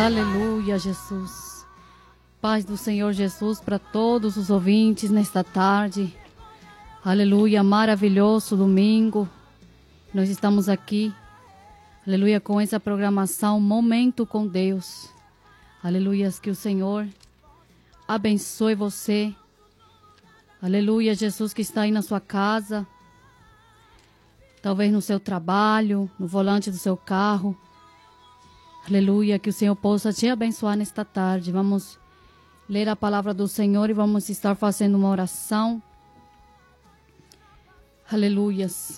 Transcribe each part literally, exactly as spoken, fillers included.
Aleluia, Jesus. Paz do Senhor Jesus para todos os ouvintes nesta tarde. Aleluia, maravilhoso domingo. Nós estamos aqui, aleluia, com essa programação Momento com Deus. Aleluia, que o Senhor abençoe você. Aleluia, Jesus, que está aí na sua casa, talvez no seu trabalho, no volante do seu carro. Aleluia, que o Senhor possa te abençoar nesta tarde. Vamos ler a palavra do Senhor e vamos estar fazendo uma oração. Aleluias.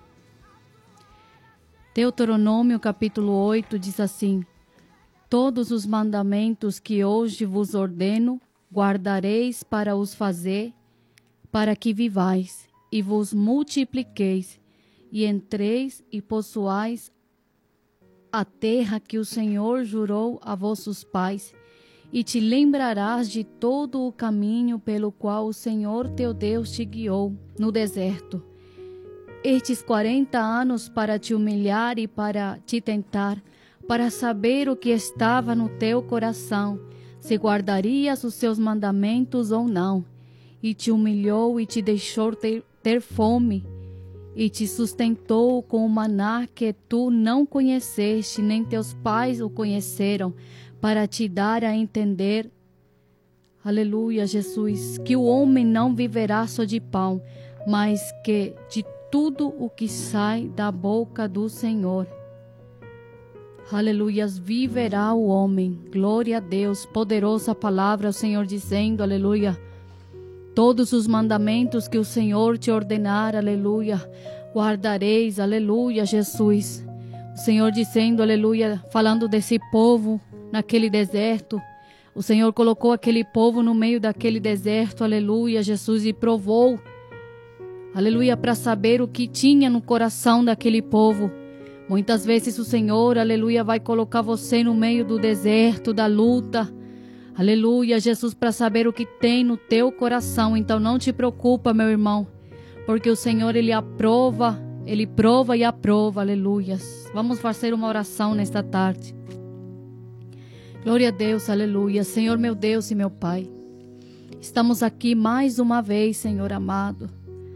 Deuteronômio capítulo oito diz assim: todos os mandamentos que hoje vos ordeno, guardareis para os fazer, para que vivais e vos multipliqueis, e entreis e possuais a terra que o Senhor jurou a vossos pais, e te lembrarás de todo o caminho pelo qual o Senhor teu Deus te guiou no deserto, estes quarenta anos, para te humilhar e para te tentar, para saber o que estava no teu coração, se guardarias os seus mandamentos ou não. E te humilhou e te deixou ter, ter fome, e te sustentou com o maná que tu não conheceste, nem teus pais o conheceram, para te dar a entender, aleluia, Jesus, que o homem não viverá só de pão, mas que de tudo o que sai da boca do Senhor. Aleluias, viverá o homem. Glória a Deus, poderosa palavra, o Senhor dizendo, aleluia, todos os mandamentos que o Senhor te ordenar, aleluia, guardareis, aleluia, Jesus. O Senhor dizendo, aleluia, falando desse povo naquele deserto. O Senhor colocou aquele povo no meio daquele deserto, aleluia, Jesus, e provou, aleluia, para saber o que tinha no coração daquele povo. Muitas vezes o Senhor, aleluia, vai colocar você no meio do deserto, da luta, aleluia, Jesus, para saber o que tem no teu coração. Então não te preocupa, meu irmão, porque o Senhor, Ele aprova, Ele prova e aprova, aleluia. Vamos fazer uma oração nesta tarde. Glória a Deus, aleluia. Senhor, meu Deus e meu Pai, estamos aqui mais uma vez, Senhor amado,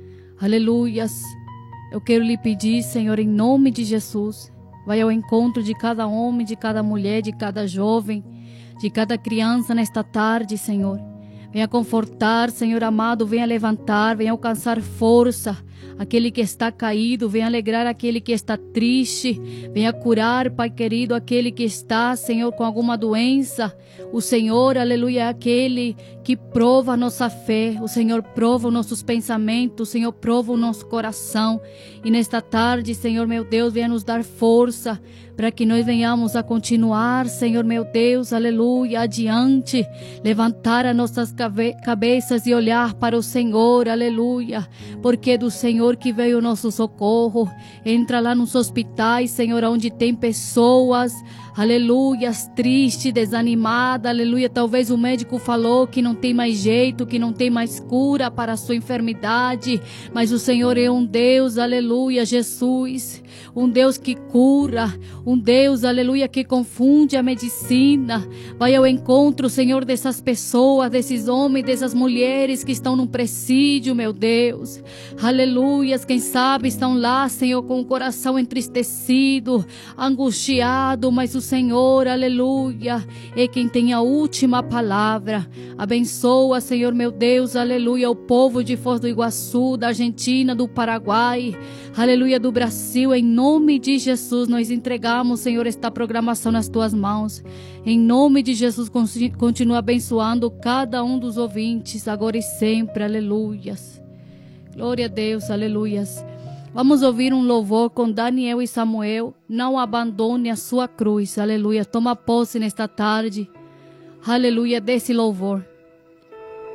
aleluias. Eu quero lhe pedir, Senhor, em nome de Jesus, vai ao encontro de cada homem, de cada mulher, de cada jovem, de cada criança nesta tarde, Senhor. Venha confortar, Senhor amado, venha levantar, venha alcançar força aquele que está caído, venha alegrar aquele que está triste, venha curar, Pai querido, aquele que está, Senhor, com alguma doença. O Senhor, aleluia, é aquele que prova a nossa fé, o Senhor prova os nossos pensamentos, o Senhor prova o nosso coração. E nesta tarde, Senhor meu Deus, venha nos dar força para que nós venhamos a continuar, Senhor meu Deus, aleluia, adiante, levantar as nossas cabe- cabeças e olhar para o Senhor, aleluia, porque é do Senhor que veio o nosso socorro. Entra lá nos hospitais, Senhor, onde tem pessoas, aleluia, tristes, desanimadas, aleluia, talvez o médico falou que não tem mais jeito, que não tem mais cura para a sua enfermidade, mas o Senhor é um Deus, aleluia, Jesus, um Deus que cura, um Deus, aleluia, que confunde a medicina. Vai ao encontro, Senhor, dessas pessoas, desses homens, dessas mulheres que estão no presídio, meu Deus, aleluia, quem sabe estão lá, Senhor, com o coração entristecido, angustiado, mas o Senhor, aleluia, é quem tem a última palavra. Abençoa, Senhor meu Deus, aleluia, o povo de Foz do Iguaçu, da Argentina, do Paraguai, aleluia, do Brasil. Em nome de Jesus nós entregamos, Senhor, esta programação nas tuas mãos. Em nome de Jesus, continua abençoando cada um dos ouvintes, agora e sempre, aleluias. Glória a Deus, aleluias. Vamos ouvir um louvor com Daniel e Samuel. Não abandone a sua cruz, aleluia. Toma posse nesta tarde, aleluia, desse louvor.